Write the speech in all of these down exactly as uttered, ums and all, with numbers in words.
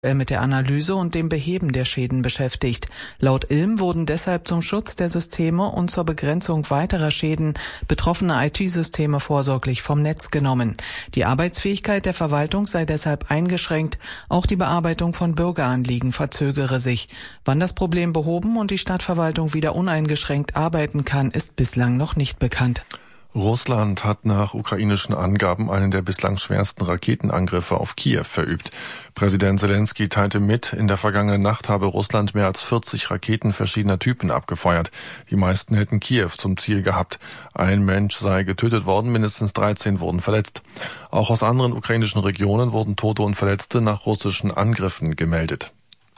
mit der Analyse und dem Beheben der Schäden beschäftigt. Laut Ilm wurden deshalb zum Schutz der Systeme und zur Begrenzung weiterer Schäden betroffene I T-Systeme vorsorglich vom Netz genommen. Die Arbeitsfähigkeit der Verwaltung sei deshalb eingeschränkt, auch die Bearbeitung von Bürgeranliegen verzögere sich. Wann das Problem behoben und die Stadtverwaltung wieder uneingeschränkt arbeiten kann, ist bislang noch nicht bekannt. Russland hat nach ukrainischen Angaben einen der bislang schwersten Raketenangriffe auf Kiew verübt. Präsident Selenskyj teilte mit, in der vergangenen Nacht habe Russland mehr als vierzig Raketen verschiedener Typen abgefeuert. Die meisten hätten Kiew zum Ziel gehabt. Ein Mensch sei getötet worden, mindestens dreizehn wurden verletzt. Auch aus anderen ukrainischen Regionen wurden Tote und Verletzte nach russischen Angriffen gemeldet.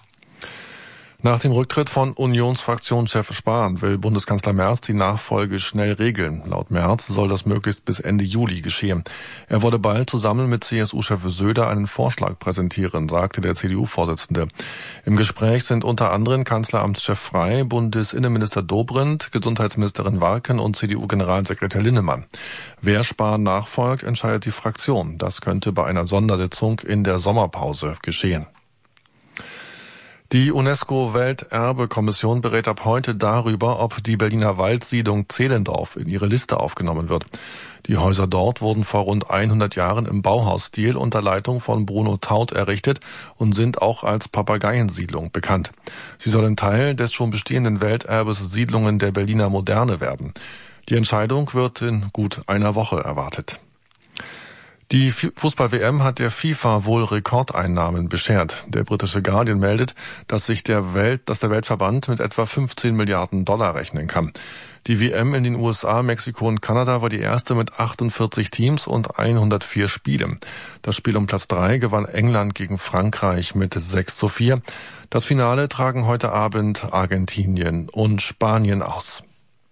Nach dem Rücktritt von Unionsfraktionschef Spahn will Bundeskanzler Merz die Nachfolge schnell regeln. Laut Merz soll das möglichst bis Ende Juli geschehen. Er wolle bald zusammen mit C S U-Chef Söder einen Vorschlag präsentieren, sagte der C D U-Vorsitzende. Im Gespräch sind unter anderem Kanzleramtschef Frey, Bundesinnenminister Dobrindt, Gesundheitsministerin Warken und C D U-Generalsekretär Linnemann. Wer Spahn nachfolgt, entscheidet die Fraktion. Das könnte bei einer Sondersitzung in der Sommerpause geschehen. Die UNESCO-Welterbe-Kommission berät ab heute darüber, ob die Berliner Waldsiedlung Zehlendorf in ihre Liste aufgenommen wird. Die Häuser dort wurden vor rund hundert Jahren im Bauhausstil unter Leitung von Bruno Taut errichtet und sind auch als Papageiensiedlung bekannt. Sie sollen Teil des schon bestehenden Welterbes Siedlungen der Berliner Moderne werden. Die Entscheidung wird in gut einer Woche erwartet. Die Fußball-W M hat der FIFA wohl Rekordeinnahmen beschert. Der britische Guardian meldet, dass sich der Welt, dass der Weltverband mit etwa fünfzehn Milliarden Dollar rechnen kann. Die W M in den U S A, Mexiko und Kanada war die erste mit achtundvierzig Teams und hundertvier Spielen. Das Spiel um Platz drei gewann England gegen Frankreich mit sechs zu vier. Das Finale tragen heute Abend Argentinien und Spanien aus.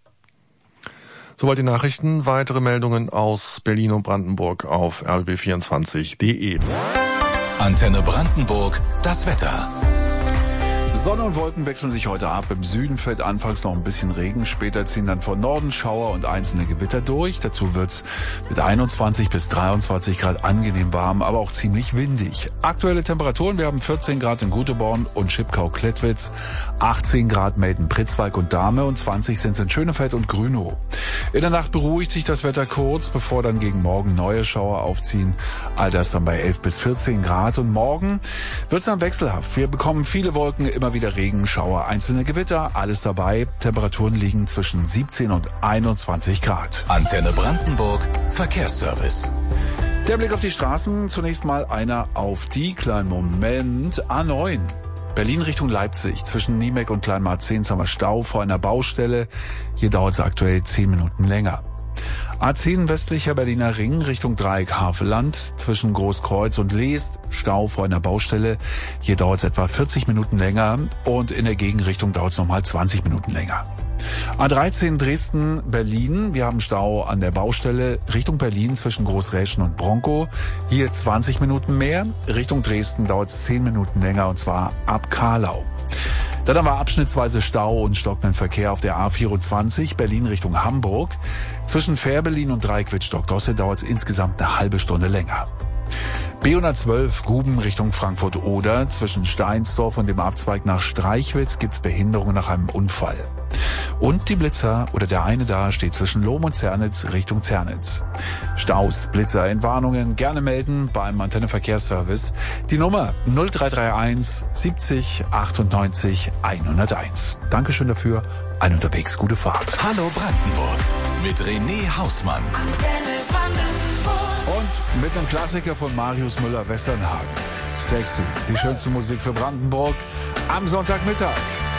Soweit die Nachrichten. Weitere Meldungen aus Berlin und Brandenburg auf r b b vierundzwanzig punkt de. Antenne Brandenburg, das Wetter. Sonne und Wolken wechseln sich heute ab. Im Süden fällt anfangs noch ein bisschen Regen. Später ziehen dann von Norden Schauer und einzelne Gewitter durch. Dazu wird's mit einundzwanzig bis dreiundzwanzig Grad angenehm warm, aber auch ziemlich windig. Aktuelle Temperaturen, wir haben vierzehn Grad in Guteborn und Schipkau-Klettwitz, achtzehn Grad Melden-Pritzwalk und Dahme und zwanzig sind es in Schönefeld und Grünow. In der Nacht beruhigt sich das Wetter kurz, bevor dann gegen Morgen neue Schauer aufziehen. All das dann bei elf bis vierzehn Grad. Und morgen wird's dann wechselhaft. Wir bekommen viele Wolken, immer wieder Regen, Schauer, einzelne Gewitter, alles dabei. Temperaturen liegen zwischen siebzehn und einundzwanzig Grad. Antenne Brandenburg, Verkehrsservice. Der Blick auf die Straßen, zunächst mal einer auf die, kleinen Moment, A neun. Berlin Richtung Leipzig, zwischen Niemek und Kleinmarzehns haben wir Stau vor einer Baustelle. Hier dauert es aktuell zehn Minuten länger. A zehn westlicher Berliner Ring Richtung Dreieck Havelland, zwischen Großkreuz und Leest, Stau vor einer Baustelle. Hier dauert es etwa vierzig Minuten länger und in der Gegenrichtung dauert es nochmal zwanzig Minuten länger. A dreizehn Dresden-Berlin, wir haben Stau an der Baustelle Richtung Berlin zwischen Großräschen und Bronkow. Hier zwanzig Minuten mehr, Richtung Dresden dauert es zehn Minuten länger und zwar ab Karlau. Dann haben wir abschnittsweise Stau und stockenden Verkehr auf der A vierundzwanzig, Berlin Richtung Hamburg. Zwischen Fährberlin und Dreiquitsch-Stockdosse dauert es insgesamt eine halbe Stunde länger. B hundertzwölf, Guben Richtung Frankfurt-Oder. Zwischen Steinsdorf und dem Abzweig nach Streichwitz gibt's Behinderungen nach einem Unfall. Und die Blitzer oder der eine da steht zwischen Lohm und Zernitz Richtung Zernitz. Staus, Blitzer, Entwarnungen gerne melden beim Antenne-Verkehrsservice. Die Nummer null drei drei eins siebzig achtundneunzig hunderteins. Dankeschön dafür. Ein unterwegs, gute Fahrt. Hallo Brandenburg mit René Hausmann. Antenne Brandenburg. Und mit einem Klassiker von Marius Müller-Westernhagen. Sexy, die schönste Musik für Brandenburg am Sonntagmittag.